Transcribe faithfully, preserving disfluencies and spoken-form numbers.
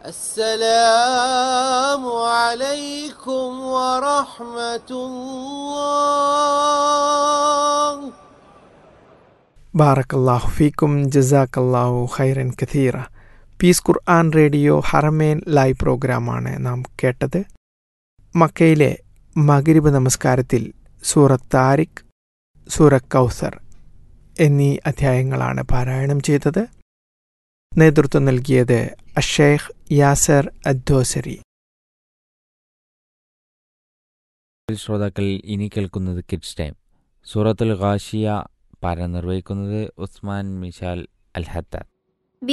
السلام عليكم ورحمة الله. ബാറക്കല്ലാഹു ഫീക്കും ജസാക്കല്ലാഹു ഖൈറൻ കഥീറ. പീസ് ഖുർആൻ റേഡിയോ ഹറമേൻ ലൈവ് പ്രോഗ്രാമാണ് നാം കേട്ടത്. മക്കയിലെ മഗ്രിബ് നമസ്കാരത്തിൽ സൂറത്ത് താരിഖ്, സൂറത്ത് കൗസർ എന്നീ അധ്യായങ്ങളാണ് പാരായണം ചെയ്തത്. നേതൃത്വം നൽകിയത് അഷേഖ് യാസർ അദ്ദോസരി. ശ്രോതാക്കൾ ഇനി കേൾക്കുന്നത് കിഡ്സ് ടൈം. സൂറത്തുൽ ഗാഷിയ പാരായണം നിർവഹിക്കുന്നത് ഉസ്മാൻ മിഷാൽ അൽ ഹത്താദ്.